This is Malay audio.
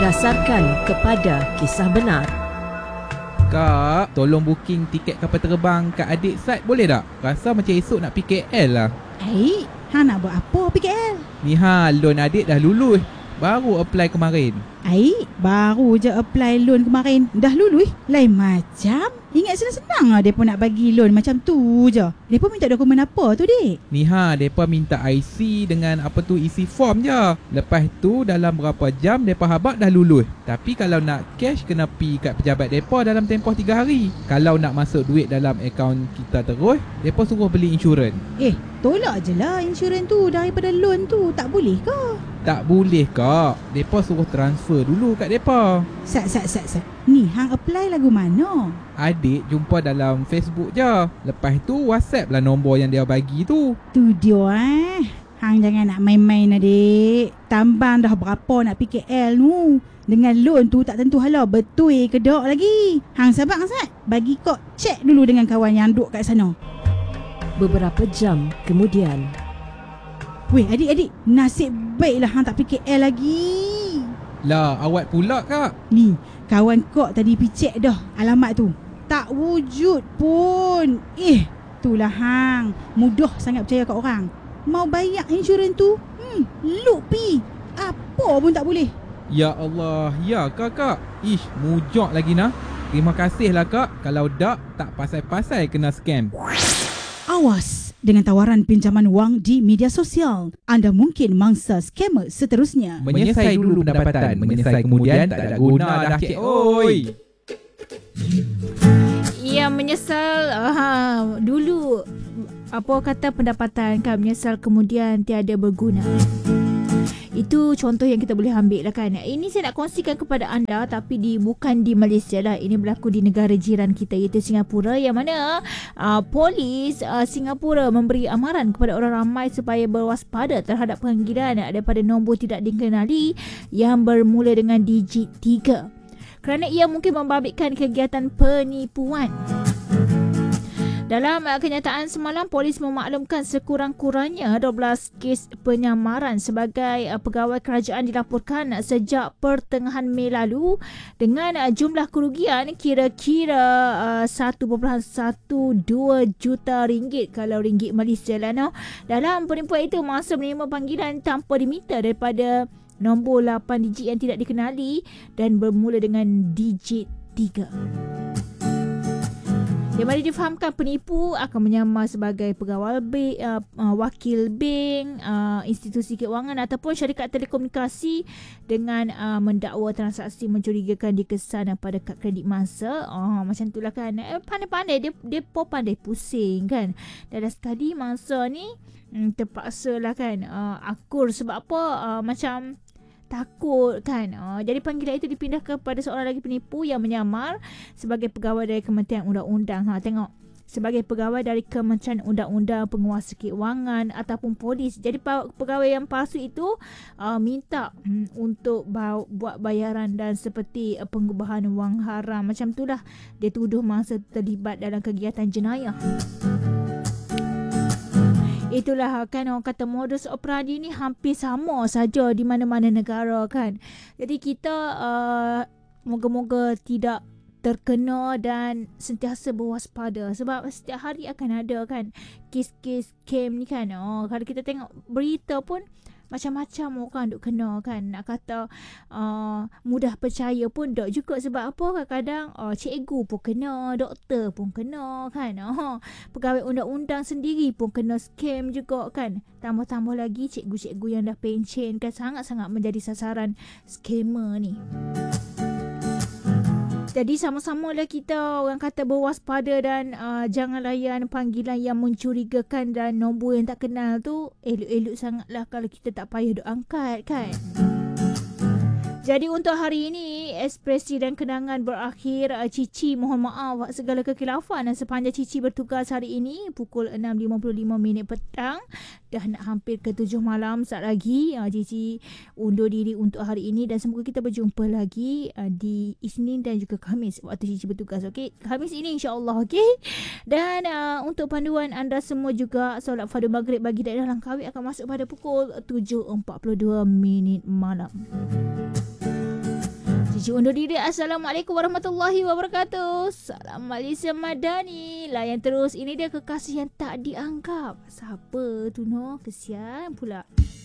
berdasarkan kepada kisah benar. Kak, tolong booking tiket kapal terbang kat adik side boleh tak? Rasa macam esok nak pergi KL lah. Hang nak buat apa PKL? Ni loan adik dah lulus. Baru apply kemarin. Baru je apply loan kemarin. Dah lulus? Lain macam. Ingat senang-senang lah mereka nak bagi loan macam tu je. Mereka minta dokumen apa tu, Dik? Ni mereka minta IC dengan isi form je. Lepas tu dalam berapa jam mereka habaq dah lulus. Tapi kalau nak cash kena pi kat pejabat mereka dalam tempoh 3 hari. Kalau nak masuk duit dalam akaun kita terus, mereka suruh beli insurans. Tolak je lah insurans tu daripada loan tu. Tak boleh ke? Tak boleh kak. Mereka suruh transfer dulu kat mereka. Sat. Ni hang apply lagu mana? Adik jumpa dalam Facebook je. Lepas tu WhatsApp lah nombor yang dia bagi tu. Tu dia Hang jangan nak main-main adik. Tambang dah berapa nak PKL tu. Dengan loan tu tak tentu halau betul ke tak lagi. Hang sabar Sat. Bagi kau check dulu dengan kawan yang duduk kat sana. Beberapa jam kemudian. Weh adik, nasib baiklah hang tak PKL lagi. Lah awak pula kak. Ni kawan kau tadi picek dah alamat tu. Tak wujud pun. Itulah hang. Mudah sangat percaya kat orang. Mau bayar insurans tu look pi. Apa pun tak boleh. Ya Allah. Ya kak. Mujak lagi nah. Terima kasih lah kak. Kalau tak pasal-pasal kena scam. Awas dengan tawaran pinjaman wang di media sosial. Anda mungkin mangsa skamer seterusnya. Menyesai dulu pendapatan. Menyesai kemudian tak ada guna dah cik. Oi. Ya, menyesal dulu apa kata pendapatan kan, menyesal kemudian tiada berguna. Itu contoh yang kita boleh ambil lah kan. Ini saya nak kongsikan kepada anda, tapi bukan di Malaysia lah. Ini berlaku di negara jiran kita, iaitu Singapura, yang mana polis Singapura memberi amaran kepada orang ramai supaya berwaspada terhadap panggilan daripada nombor tidak dikenali yang bermula dengan digit 3, kerana ia mungkin membabitkan kegiatan penipuan. Dalam kenyataan semalam, polis memaklumkan sekurang-kurangnya 12 kes penyamaran sebagai pegawai kerajaan dilaporkan sejak pertengahan Mei lalu dengan jumlah kerugian kira-kira 1.12 juta ringgit kalau ringgit Malaysia lah. No? Dalam penipuan itu, masa menerima panggilan tanpa diminta daripada nombor 8 digit yang tidak dikenali dan bermula dengan digit 3. Yang mana difahamkan penipu akan menyamar sebagai pegawai wakil bank, institusi keuangan ataupun syarikat telekomunikasi dengan mendakwa transaksi mencurigakan dikesan pada kad kredit masa. Macam itulah kan. Pandai-pandai dia pandai pusing kan. Dan sekali masa ni terpaksa lah kan akur sebab apa, macam takut kan. Jadi panggilan itu dipindah kepada seorang lagi penipu yang menyamar sebagai pegawai dari Kementerian Undang-Undang. Tengok, sebagai pegawai dari Kementerian Undang-Undang, penguasa keuangan ataupun polis. Jadi pegawai yang palsu itu minta untuk buat bayaran dan seperti pengubahan wang haram. Macam itulah dia tuduh masa terlibat dalam kegiatan jenayah. Itulah kan orang kata modus operandi ni hampir sama saja di mana-mana negara kan. Jadi kita moga-moga tidak terkena dan sentiasa berwaspada, sebab setiap hari akan ada kan kes-kes scam ni kan. Kalau kita tengok berita pun macam-macam orang duk kena kan. Nak kata mudah percaya pun tak juga. Sebab apa, kadang-kadang cikgu pun kena, doktor pun kena kan. Pegawai undang-undang sendiri pun kena scam juga kan. Tambah-tambah lagi cikgu-cikgu yang dah pencen kan, sangat-sangat menjadi sasaran scammer ni. Jadi sama-samalah kita orang kata berwaspada dan jangan layan panggilan yang mencurigakan dan nombor yang tak kenal tu. Elok-elok sangatlah kalau kita tak payah duk angkat kan. Jadi untuk hari ini, ekspresi dan kenangan berakhir. Cici mohon maaf segala kekhilafan dan sepanjang Cici bertugas hari ini pukul 6.55 petang. Dah nak hampir ke 7 malam saat lagi. Cici undur diri untuk hari ini dan semoga kita berjumpa lagi di Isnin dan juga Khamis waktu Cici bertugas. Okey, Khamis ini insya-Allah. Okey. Dan untuk panduan anda semua juga, solat fardu maghrib bagi daerah Langkawi akan masuk pada pukul 7.42 malam. Cici undur diri. Assalamualaikum warahmatullahi wabarakatuh. Salam Malaysia Madani. Layan terus. Ini dia kekasih yang tak dianggap. Siapa tu no? Kesian pula.